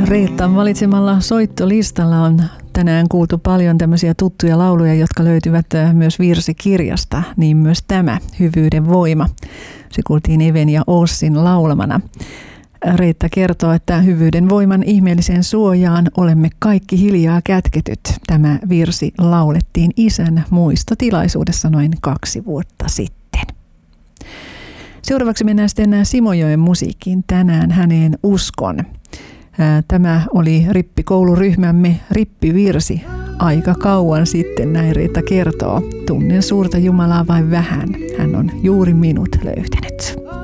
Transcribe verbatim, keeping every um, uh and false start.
Reettan valitsemalla soittolistalla on tänään kuultu paljon tämmöisiä tuttuja lauluja, jotka löytyvät myös virsikirjasta, niin myös tämä Hyvyyden voima. Se kuultiin Even ja Ossin laulamana. Reetta kertoo, että hyvyyden voiman ihmeelliseen suojaan olemme kaikki hiljaa kätketyt. Tämä virsi laulettiin isän muistotilaisuudessa noin kaksi vuotta sitten. Seuraavaksi mennään sitten Simojoen musiikkiin. Tänään häneen uskon. Tämä oli rippikouluryhmämme rippivirsi. Aika kauan sitten, näin Reetta kertoo. Tunnen suurta Jumalaa vain vähän. Hän on juuri minut löytänyt.